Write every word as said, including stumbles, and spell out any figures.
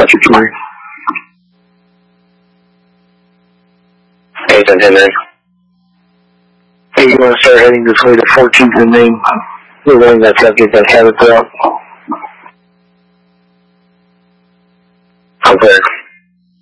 Roger, Troy. Hey, ten ten nine. Hey, you want to start heading this way to fourteenth and Main? We're running that subject on Cabot Route. Okay.